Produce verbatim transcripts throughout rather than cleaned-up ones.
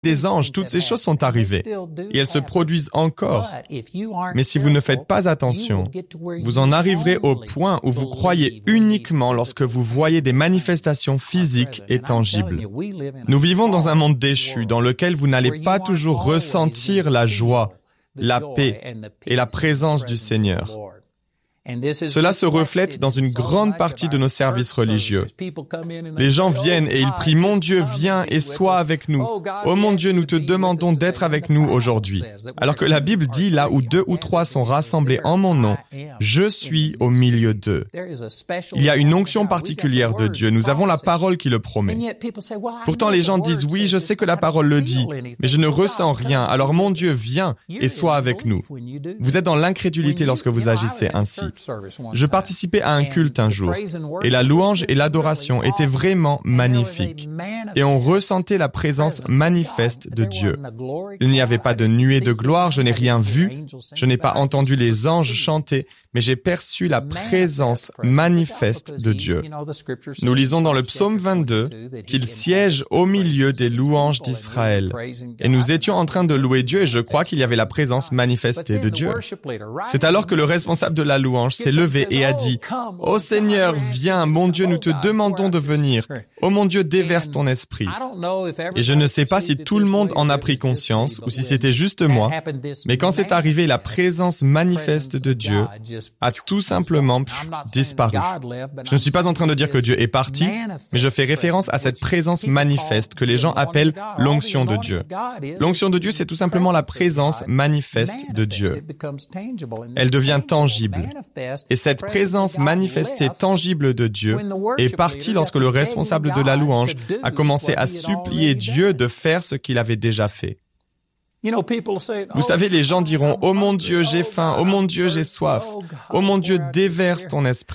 des anges, toutes ces choses sont arrivées et elles se produisent encore. Mais si vous ne faites pas attention, vous en arriverez au point où vous croyez uniquement lorsque vous voyez des manifestations physiques et tangibles. Nous vivons dans un monde déchu dans lequel vous n'allez pas toujours ressentir la joie, la paix et la présence du Seigneur. Cela se reflète dans une grande partie de nos services religieux. Les gens viennent et ils prient « Mon Dieu, viens et sois avec nous. Oh mon Dieu, nous te demandons d'être avec nous aujourd'hui. » Alors que la Bible dit « Là où deux ou trois sont rassemblés en mon nom, je suis au milieu d'eux. » Il y a une onction particulière de Dieu. Nous avons la parole qui le promet. Pourtant, les gens disent « Oui, je sais que la parole le dit, mais je ne ressens rien. Alors mon Dieu, viens et sois avec nous. » Vous êtes dans l'incrédulité lorsque vous agissez ainsi. Je participais à un culte un jour, et la louange et l'adoration étaient vraiment magnifiques, et on ressentait la présence manifeste de Dieu. Il n'y avait pas de nuée de gloire, je n'ai rien vu, je n'ai pas entendu les anges chanter, mais j'ai perçu la présence manifeste de Dieu. Nous lisons dans le psaume vingt-deux qu'il siège au milieu des louanges d'Israël, et nous étions en train de louer Dieu, et je crois qu'il y avait la présence manifestée de Dieu. C'est alors que le responsable de la louange s'est levé et a dit « Ô Seigneur, viens, mon Dieu, nous te demandons de venir. Ô mon Dieu, déverse ton esprit. » Et je ne sais pas si tout le monde en a pris conscience ou si c'était juste moi, mais quand c'est arrivé, la présence manifeste de Dieu a tout simplement pff, disparu. Je ne suis pas en train de dire que Dieu est parti, mais je fais référence à cette présence manifeste que les gens appellent l'onction de Dieu. L'onction de Dieu, c'est tout simplement la présence manifeste de Dieu. Elle devient tangible. Et cette présence manifestée tangible de Dieu est partie lorsque le responsable de la louange a commencé à supplier Dieu de faire ce qu'il avait déjà fait. Vous savez, les gens diront « Oh mon Dieu, j'ai faim. Oh mon Dieu, j'ai soif. Oh mon Dieu, déverse ton esprit. »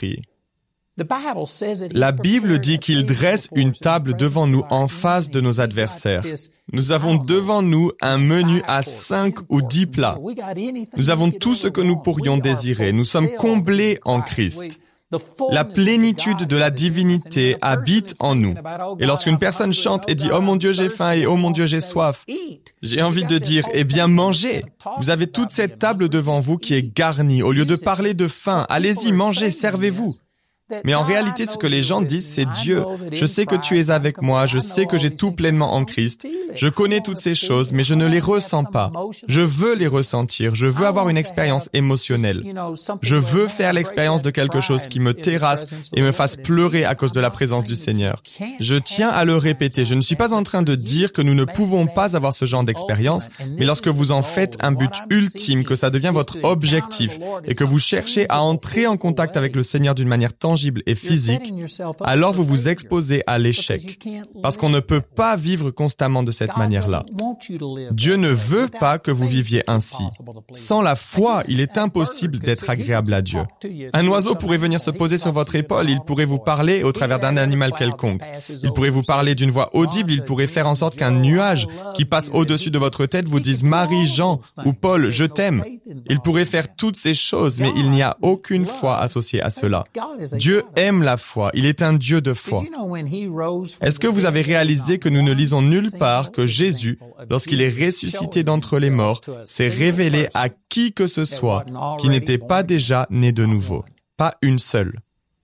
La Bible dit qu'il dresse une table devant nous en face de nos adversaires. Nous avons devant nous un menu à cinq ou dix plats. Nous avons tout ce que nous pourrions désirer. Nous sommes comblés en Christ. La plénitude de la divinité habite en nous. Et lorsqu'une personne chante et dit « Oh mon Dieu, j'ai faim » et « Oh mon Dieu, j'ai soif », j'ai envie de dire « Eh bien, mangez !» Vous avez toute cette table devant vous qui est garnie. Au lieu de parler de faim, allez-y, mangez, servez-vous. Mais en réalité, ce que les gens disent, c'est Dieu. Je sais que tu es avec moi, je sais que j'ai tout pleinement en Christ. Je connais toutes ces choses, mais je ne les ressens pas. Je veux les ressentir, je veux avoir une expérience émotionnelle. Je veux faire l'expérience de quelque chose qui me terrasse et me fasse pleurer à cause de la présence du Seigneur. Je tiens à le répéter, je ne suis pas en train de dire que nous ne pouvons pas avoir ce genre d'expérience, mais lorsque vous en faites un but ultime, que ça devient votre objectif et que vous cherchez à entrer en contact avec le Seigneur d'une manière tangible, et physique, alors vous vous exposez à l'échec, parce qu'on ne peut pas vivre constamment de cette manière-là. Dieu ne veut pas que vous viviez ainsi. Sans la foi, il est impossible d'être agréable à Dieu. Un oiseau pourrait venir se poser sur votre épaule, il pourrait vous parler au travers d'un animal quelconque. Il pourrait vous parler d'une voix audible, il pourrait faire en sorte qu'un nuage qui passe au-dessus de votre tête vous dise « Marie, Jean ou Paul, je t'aime ». Il pourrait faire toutes ces choses, mais il n'y a aucune foi associée à cela. Dieu aime la foi, il est un Dieu de foi. Est-ce que vous avez réalisé que nous ne lisons nulle part que Jésus, lorsqu'il est ressuscité d'entre les morts, s'est révélé à qui que ce soit qui n'était pas déjà né de nouveau? Pas une seule.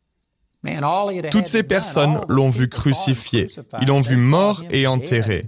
Toutes ces personnes l'ont vu crucifié, ils l'ont vu mort et enterré.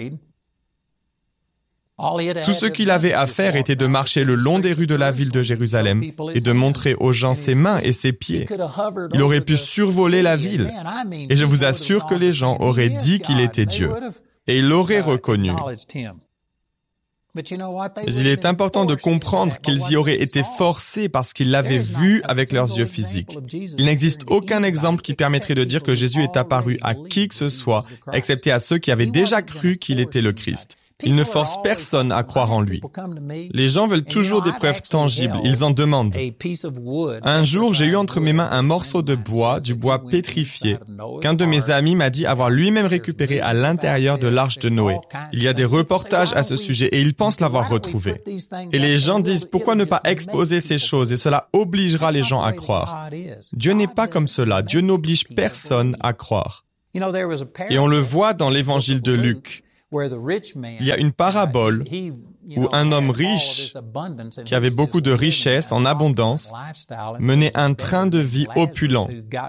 Tout ce qu'il avait à faire était de marcher le long des rues de la ville de Jérusalem et de montrer aux gens ses mains et ses pieds. Il aurait pu survoler la ville. Et je vous assure que les gens auraient dit qu'il était Dieu. Et ils l'auraient reconnu. Mais il est important de comprendre qu'ils y auraient été forcés parce qu'ils l'avaient vu avec leurs yeux physiques. Il n'existe aucun exemple qui permettrait de dire que Jésus est apparu à qui que ce soit, excepté à ceux qui avaient déjà cru qu'il était le Christ. Il ne force personne à croire en lui. Les gens veulent toujours des preuves tangibles, ils en demandent. Un jour, j'ai eu entre mes mains un morceau de bois, du bois pétrifié, qu'un de mes amis m'a dit avoir lui-même récupéré à l'intérieur de l'arche de Noé. Il y a des reportages à ce sujet et ils pensent l'avoir retrouvé. Et les gens disent, pourquoi ne pas exposer ces choses et cela obligera les gens à croire. Dieu n'est pas comme cela, Dieu n'oblige personne à croire. Et on le voit dans l'évangile de Luc. Il y a une parabole où un homme riche, qui avait beaucoup de richesses en abondance, menait un train de vie opulent.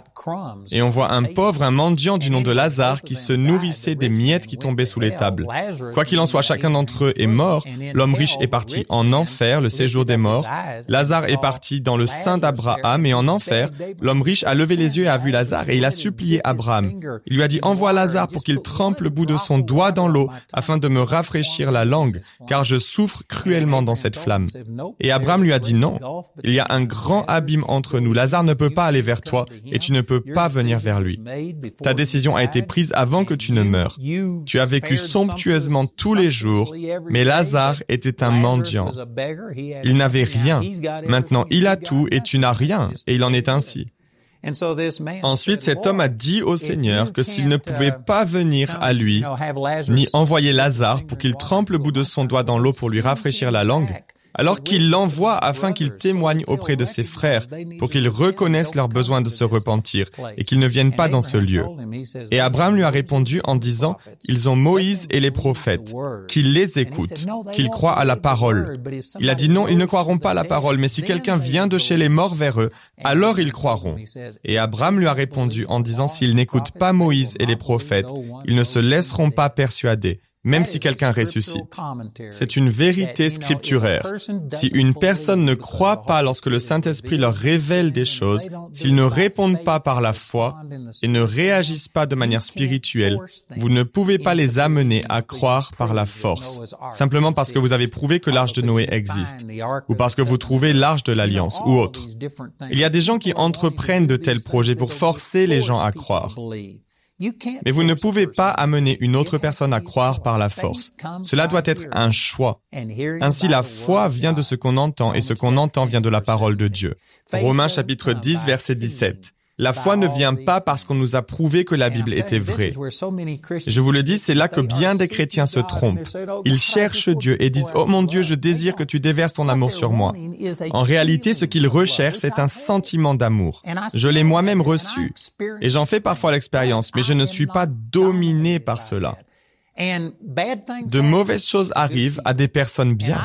Et on voit un pauvre, un mendiant du nom de Lazare qui se nourrissait des miettes qui tombaient sous les tables. Quoi qu'il en soit, chacun d'entre eux est mort. L'homme riche est parti en enfer, le séjour des morts. Lazare est parti dans le sein d'Abraham, et en enfer, l'homme riche a levé les yeux et a vu Lazare, et il a supplié Abraham. Il lui a dit, envoie Lazare pour qu'il trempe le bout de son doigt dans l'eau, afin de me rafraîchir la langue, car je souffre cruellement dans cette flamme. Et Abraham lui a dit non, il y a un grand abîme entre nous, Lazare ne peut pas aller vers toi et tu ne peux pas venir vers lui. Ta décision a été prise avant que tu ne meures. Tu as vécu somptueusement tous les jours, mais Lazare était un mendiant. Il n'avait rien. Maintenant, il a tout et tu n'as rien, et il en est ainsi. Ensuite, cet homme a dit au Seigneur que s'il ne pouvait pas venir à lui, ni envoyer Lazare pour qu'il trempe le bout de son doigt dans l'eau pour lui rafraîchir la langue, alors qu'il l'envoie afin qu'il témoigne auprès de ses frères, pour qu'ils reconnaissent leur besoin de se repentir, et qu'ils ne viennent pas dans ce lieu. Et Abraham lui a répondu en disant, ils ont Moïse et les prophètes, qu'ils les écoutent, qu'ils croient à la parole. Il a dit non, ils ne croiront pas à la parole, mais si quelqu'un vient de chez les morts vers eux, alors ils croiront. Et Abraham lui a répondu en disant, s'ils n'écoutent pas Moïse et les prophètes, ils ne se laisseront pas persuader, même si quelqu'un ressuscite. C'est une vérité scripturaire. Si une personne ne croit pas lorsque le Saint-Esprit leur révèle des choses, s'ils ne répondent pas par la foi et ne réagissent pas de manière spirituelle, vous ne pouvez pas les amener à croire par la force, simplement parce que vous avez prouvé que l'arche de Noé existe, ou parce que vous trouvez l'arche de l'Alliance, ou autre. Il y a des gens qui entreprennent de tels projets pour forcer les gens à croire. Mais vous ne pouvez pas amener une autre personne à croire par la force. Cela doit être un choix. Ainsi, la foi vient de ce qu'on entend, et ce qu'on entend vient de la parole de Dieu. Romains chapitre dix, verset dix-sept. La foi ne vient pas parce qu'on nous a prouvé que la Bible était vraie. Je vous le dis, c'est là que bien des chrétiens se trompent. Ils cherchent Dieu et disent « Oh mon Dieu, je désire que tu déverses ton amour sur moi ». En réalité, ce qu'ils recherchent, c'est un sentiment d'amour. Je l'ai moi-même reçu, et j'en fais parfois l'expérience, mais je ne suis pas dominé par cela. De mauvaises choses arrivent à des personnes bien.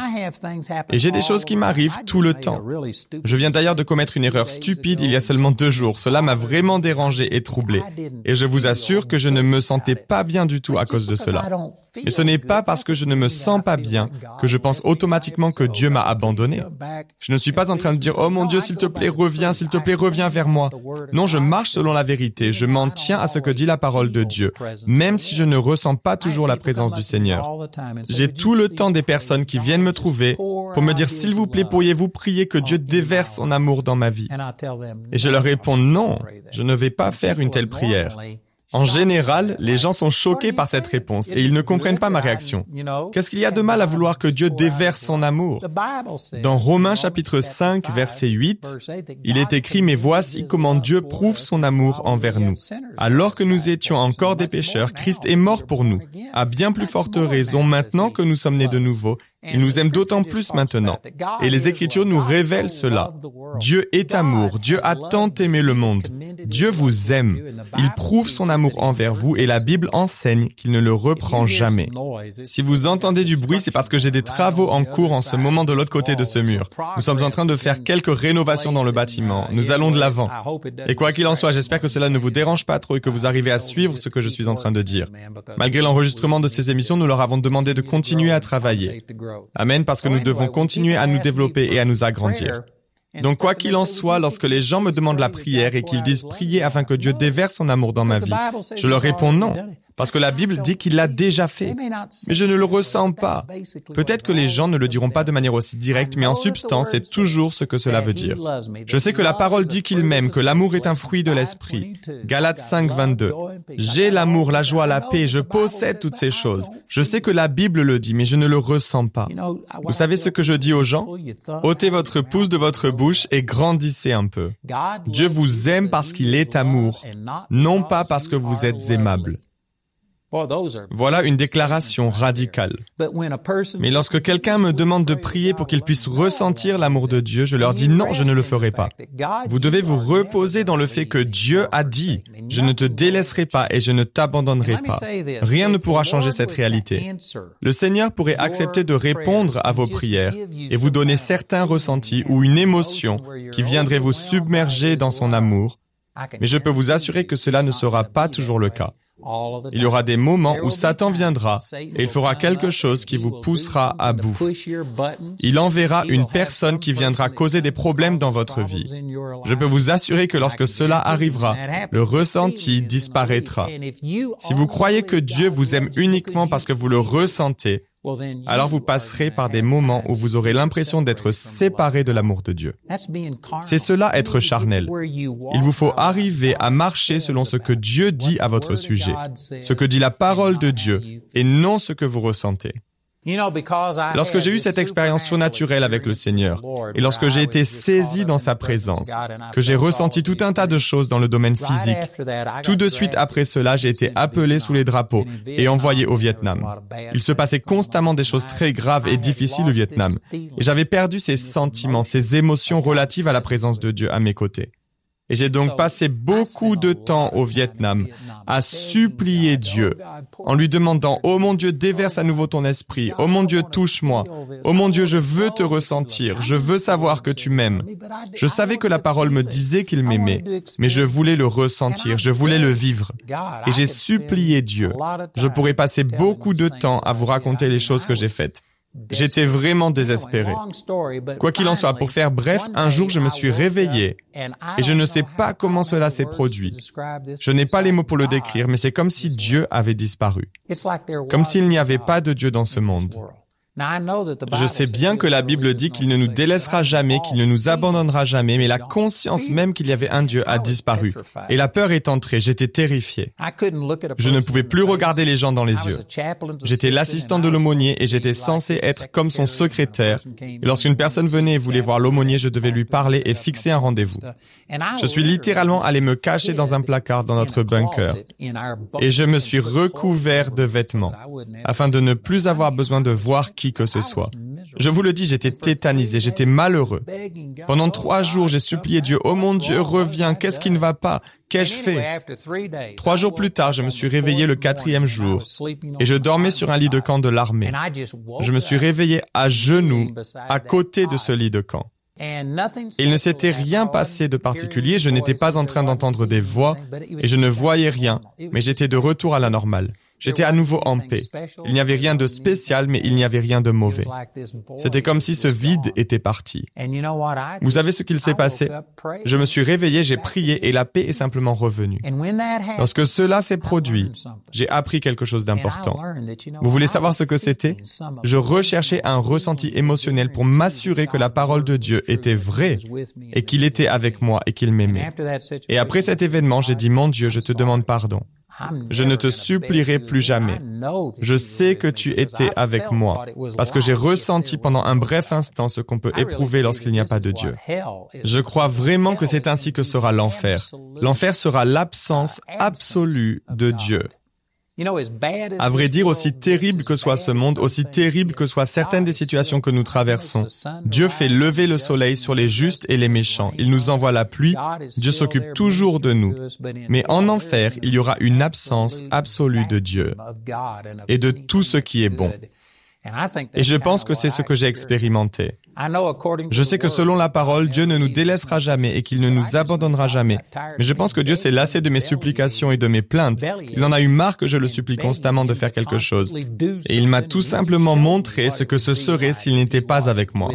Et j'ai des choses qui m'arrivent tout le temps. Je viens d'ailleurs de commettre une erreur stupide il y a seulement deux jours. Cela m'a vraiment dérangé et troublé. Et je vous assure que je ne me sentais pas bien du tout à cause de cela. Mais ce n'est pas parce que je ne me sens pas bien que je pense automatiquement que Dieu m'a abandonné. Je ne suis pas en train de dire « Oh mon Dieu, s'il te plaît, reviens, s'il te plaît, reviens vers moi ». Non, je marche selon la vérité. Je m'en tiens à ce que dit la parole de Dieu, même si je ne ressens pas toujours la présence du Seigneur. J'ai tout le temps des personnes qui viennent me trouver pour me dire « S'il vous plaît, pourriez-vous prier que Dieu déverse son amour dans ma vie ?» Et je leur réponds « Non, je ne vais pas faire une telle prière. » En général, les gens sont choqués par cette réponse et ils ne comprennent pas ma réaction. Qu'est-ce qu'il y a de mal à vouloir que Dieu déverse son amour? Dans Romains chapitre cinq, verset huit, il est écrit « Mais voici comment Dieu prouve son amour envers nous. Alors que nous étions encore des pécheurs, Christ est mort pour nous. À bien plus forte raison, maintenant que nous sommes nés de nouveau, il nous aime d'autant plus maintenant. » Et les Écritures nous révèlent cela. Dieu est amour. Dieu a tant aimé le monde. Dieu vous aime. Il prouve son amour envers vous et la Bible enseigne qu'il ne le reprend jamais. Si vous entendez du bruit, c'est parce que j'ai des travaux en cours en ce moment de l'autre côté de ce mur. Nous sommes en train de faire quelques rénovations dans le bâtiment. Nous allons de l'avant. Et quoi qu'il en soit, j'espère que cela ne vous dérange pas trop et que vous arrivez à suivre ce que je suis en train de dire. Malgré l'enregistrement de ces émissions, nous leur avons demandé de continuer à travailler. Amen, parce que nous devons continuer à nous développer et à nous agrandir. Donc, quoi qu'il en soit, lorsque les gens me demandent la prière et qu'ils disent « Priez afin que Dieu déverse son amour dans ma vie », je leur réponds non. Parce que la Bible dit qu'il l'a déjà fait. Mais je ne le ressens pas. Peut-être que les gens ne le diront pas de manière aussi directe, mais en substance, c'est toujours ce que cela veut dire. Je sais que la parole dit qu'il m'aime, que l'amour est un fruit de l'esprit. Galates cinq, vingt-deux. J'ai l'amour, la joie, la paix, je possède toutes ces choses. Je sais que la Bible le dit, mais je ne le ressens pas. Vous savez ce que je dis aux gens? Ôtez votre pouce de votre bouche et grandissez un peu. Dieu vous aime parce qu'il est amour, non pas parce que vous êtes aimable. Voilà une déclaration radicale. Mais lorsque quelqu'un me demande de prier pour qu'il puisse ressentir l'amour de Dieu, je leur dis non, je ne le ferai pas. Vous devez vous reposer dans le fait que Dieu a dit « Je ne te délaisserai pas et je ne t'abandonnerai pas ». Rien ne pourra changer cette réalité. Le Seigneur pourrait accepter de répondre à vos prières et vous donner certains ressentis ou une émotion qui viendrait vous submerger dans son amour, mais je peux vous assurer que cela ne sera pas toujours le cas. Il y aura des moments où Satan viendra et il fera quelque chose qui vous poussera à bout. Il enverra une personne qui viendra causer des problèmes dans votre vie. Je peux vous assurer que lorsque cela arrivera, le ressenti disparaîtra. Si vous croyez que Dieu vous aime uniquement parce que vous le ressentez, alors vous passerez par des moments où vous aurez l'impression d'être séparé de l'amour de Dieu. C'est cela être charnel. Il vous faut arriver à marcher selon ce que Dieu dit à votre sujet, ce que dit la parole de Dieu, et non ce que vous ressentez. Lorsque j'ai eu cette expérience surnaturelle avec le Seigneur, et lorsque j'ai été saisi dans sa présence, que j'ai ressenti tout un tas de choses dans le domaine physique, tout de suite après cela, j'ai été appelé sous les drapeaux et envoyé au Vietnam. Il se passait constamment des choses très graves et difficiles au Vietnam, et j'avais perdu ces sentiments, ces émotions relatives à la présence de Dieu à mes côtés. Et j'ai donc passé beaucoup de temps au Vietnam à supplier Dieu, en lui demandant « Oh mon Dieu, déverse à nouveau ton esprit. Oh mon Dieu, touche-moi. Oh mon Dieu, je veux te ressentir. Je veux savoir que tu m'aimes. » Je savais que la parole me disait qu'il m'aimait, mais je voulais le ressentir, je voulais le vivre. Et j'ai supplié Dieu. Je pourrais passer beaucoup de temps à vous raconter les choses que j'ai faites. J'étais vraiment désespéré. Quoi qu'il en soit, pour faire bref, un jour je me suis réveillé et je ne sais pas comment cela s'est produit. Je n'ai pas les mots pour le décrire, mais c'est comme si Dieu avait disparu. Comme s'il n'y avait pas de Dieu dans ce monde. Je sais bien que la Bible dit qu'il ne nous délaissera jamais, qu'il ne nous abandonnera jamais, mais la conscience même qu'il y avait un Dieu a disparu. Et la peur est entrée, j'étais terrifié. Je ne pouvais plus regarder les gens dans les yeux. J'étais l'assistant de l'aumônier et j'étais censé être comme son secrétaire. Et lorsqu'une personne venait et voulait voir l'aumônier, je devais lui parler et fixer un rendez-vous. Je suis littéralement allé me cacher dans un placard dans notre bunker. Et je me suis recouvert de vêtements, afin de ne plus avoir besoin de voir qui que ce soit. Je vous le dis, j'étais tétanisé, j'étais malheureux. Pendant trois jours, j'ai supplié Dieu, « Oh mon Dieu, reviens, qu'est-ce qui ne va pas? Qu'ai-je fait? » Trois jours plus tard, je me suis réveillé le quatrième jour et je dormais sur un lit de camp de l'armée. Je me suis réveillé à genoux à côté de ce lit de camp. Il ne s'était rien passé de particulier, je n'étais pas en train d'entendre des voix et je ne voyais rien, mais j'étais de retour à la normale. J'étais à nouveau en paix. Il n'y avait rien de spécial, mais il n'y avait rien de mauvais. C'était comme si ce vide était parti. Vous savez ce qu'il s'est passé? Je me suis réveillé, j'ai prié et la paix est simplement revenue. Lorsque cela s'est produit, j'ai appris quelque chose d'important. Vous voulez savoir ce que c'était? Je recherchais un ressenti émotionnel pour m'assurer que la parole de Dieu était vraie et qu'il était avec moi et qu'il m'aimait. Et après cet événement, j'ai dit, « Mon Dieu, je te demande pardon. Je ne te supplierai plus jamais. Je sais que tu étais avec moi, parce que j'ai ressenti pendant un bref instant ce qu'on peut éprouver lorsqu'il n'y a pas de Dieu. Je crois vraiment que c'est ainsi que sera l'enfer. L'enfer sera l'absence absolue de Dieu. À vrai dire, aussi terrible que soit ce monde, aussi terrible que soient certaines des situations que nous traversons, Dieu fait lever le soleil sur les justes et les méchants. Il nous envoie la pluie. Dieu s'occupe toujours de nous. Mais en enfer, il y aura une absence absolue de Dieu et de tout ce qui est bon. Et je pense que c'est ce que j'ai expérimenté. Je sais que selon la parole, Dieu ne nous délaissera jamais et qu'il ne nous abandonnera jamais. Mais je pense que Dieu s'est lassé de mes supplications et de mes plaintes. Il en a eu marre que je le supplie constamment de faire quelque chose. Et il m'a tout simplement montré ce que ce serait s'il n'était pas avec moi.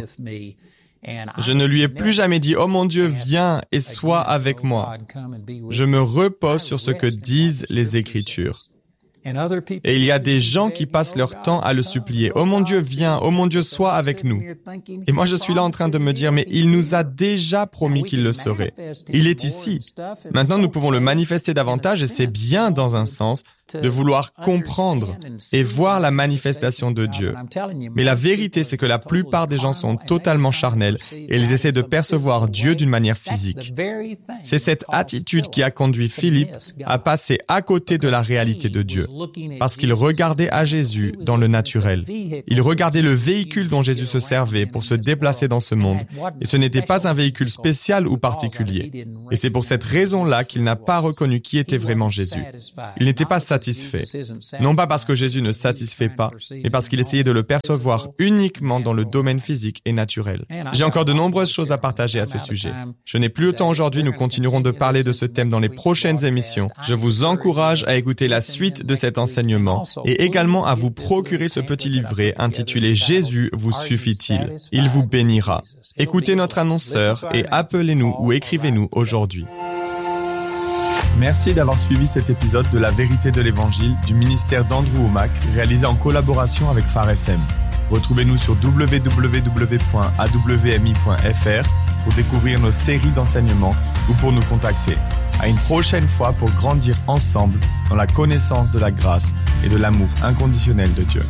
Je ne lui ai plus jamais dit « Oh mon Dieu, viens et sois avec moi ». Je me repose sur ce que disent les Écritures. Et il y a des gens qui passent leur temps à le supplier. « Oh mon Dieu, viens, oh mon Dieu, sois avec nous. » Et moi, je suis là en train de me dire, mais il nous a déjà promis qu'il le serait. Il est ici. Maintenant, nous pouvons le manifester davantage et c'est bien dans un sens, de vouloir comprendre et voir la manifestation de Dieu. Mais la vérité, c'est que la plupart des gens sont totalement charnels et ils essaient de percevoir Dieu d'une manière physique. C'est cette attitude qui a conduit Philippe à passer à côté de la réalité de Dieu, parce qu'il regardait à Jésus dans le naturel. Il regardait le véhicule dont Jésus se servait pour se déplacer dans ce monde, et ce n'était pas un véhicule spécial ou particulier. Et c'est pour cette raison-là qu'il n'a pas reconnu qui était vraiment Jésus. Il n'était pas satisfait. Non pas parce que Jésus ne satisfait pas, mais parce qu'il essayait de le percevoir uniquement dans le domaine physique et naturel. J'ai encore de nombreuses choses à partager à ce sujet. Je n'ai plus le temps aujourd'hui, nous continuerons de parler de ce thème dans les prochaines émissions. Je vous encourage à écouter la suite de cet enseignement et également à vous procurer ce petit livret intitulé « Jésus vous suffit-il ». Il vous bénira. Écoutez notre annonceur et appelez-nous ou écrivez-nous aujourd'hui. Merci d'avoir suivi cet épisode de La Vérité de l'Évangile du ministère d'Andrew Wommack, réalisé en collaboration avec Phare F M. Retrouvez-nous sur w w w point a w m i point f r pour découvrir nos séries d'enseignements ou pour nous contacter. À une prochaine fois pour grandir ensemble dans la connaissance de la grâce et de l'amour inconditionnel de Dieu.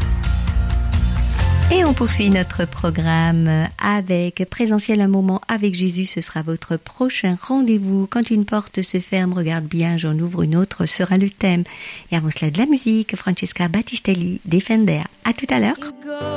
Et on poursuit notre programme avec Présentiel, un moment avec Jésus. Ce sera votre prochain rendez-vous. Quand une porte se ferme, regarde bien, j'en ouvre une autre, sera le thème. Et avant cela, de la musique, Francesca Battistelli, Defender. À tout à l'heure.